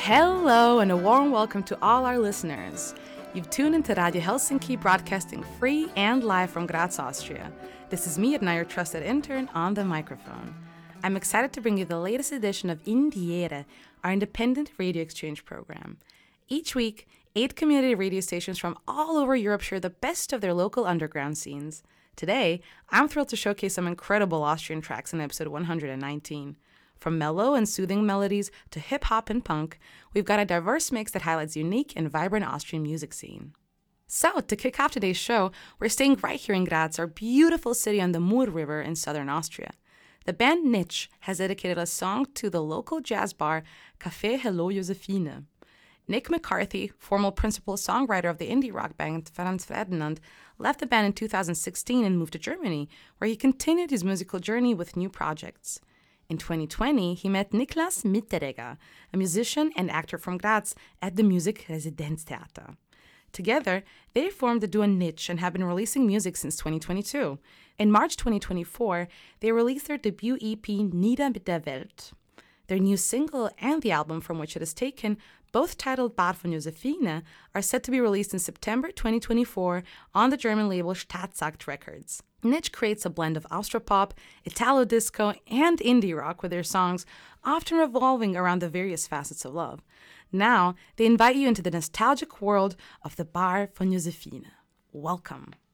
Hello and a warm welcome to all our listeners. You've tuned into Radio Helsinki, broadcasting free and live from Graz, Austria. This is me, Edna, your trusted intern, on the microphone. I'm excited to bring you the latest edition of Indiere, our independent radio exchange program. Each week, 8 community radio stations from all over Europe share the best of their local underground scenes. Today, I'm thrilled to showcase some incredible Austrian tracks in episode 119. From mellow and soothing melodies to hip-hop and punk, we've got a diverse mix that highlights unique and vibrant Austrian music scene. So, to kick off today's show, we're staying right here in Graz, our beautiful city on the Mur River in southern Austria. The band Nitsch has dedicated a song to the local jazz bar Café Hello Josephine. Nick McCarthy, former principal songwriter of the indie rock band Franz Ferdinand, left the band in 2016 and moved to Germany, where he continued his musical journey with new projects. In 2020, he met Niklas Mitteregger, a musician and actor from Graz, at the Music Residenztheater. Together, they formed the duo Nitsch and have been releasing music since 2022. In March 2024, they released their debut EP Nieder mit der Welt. Their new single and the album from which it is taken, both titled Bar von Josephine, are set to be released in September 2024 on the German label Staatsakt Records. Nitsch creates a blend of Austropop, Italo-disco, and indie rock with their songs, often revolving around the various facets of love. Now, they invite you into the nostalgic world of the Bar von Josephine. Welcome.